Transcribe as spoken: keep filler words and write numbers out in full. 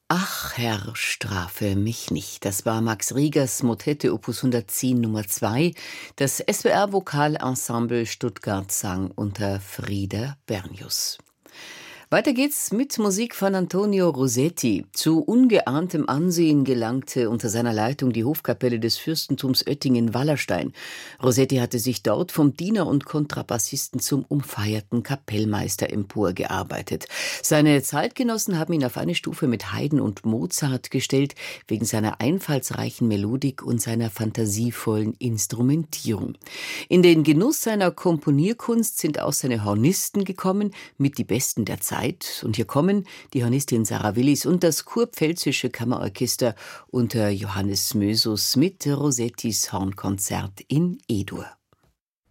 Ach Herr, strafe mich nicht. Das war Max Riegers Motette Opus hundertzehn Nummer zwei. Das S W R Vokalensemble Stuttgart sang unter Frieder Bernius. Weiter geht's mit Musik von Antonio Rosetti. Zu ungeahntem Ansehen gelangte unter seiner Leitung die Hofkapelle des Fürstentums Oettingen-Wallerstein. Rosetti hatte sich dort vom Diener und Kontrabassisten zum umfeierten Kapellmeister emporgearbeitet. Seine Zeitgenossen haben ihn auf eine Stufe mit Haydn und Mozart gestellt, wegen seiner einfallsreichen Melodik und seiner fantasievollen Instrumentierung. In den Genuss seiner Komponierkunst sind auch seine Hornisten gekommen, mit die Besten der Zeit. Und hier kommen die Hornistin Sarah Willis und das Kurpfälzische Kammerorchester unter Johannes Mösus mit Rosettis Hornkonzert in E-Dur.